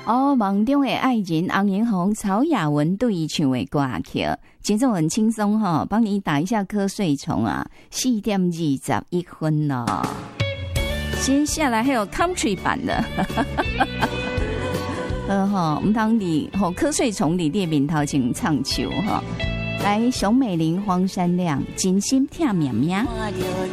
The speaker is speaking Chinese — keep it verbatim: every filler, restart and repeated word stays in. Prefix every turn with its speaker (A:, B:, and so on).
A: 哦，梦中的爱人洪银红、曹雅文对伊唱的歌曲，节奏很轻松哈，帮你打一下瞌睡虫啊，四点二十一分了。接下来还有 country 版的，呃哈，唔通你吼瞌睡虫里列面头前唱球哈。来，熊美玲、黄山亮，真心疼绵绵。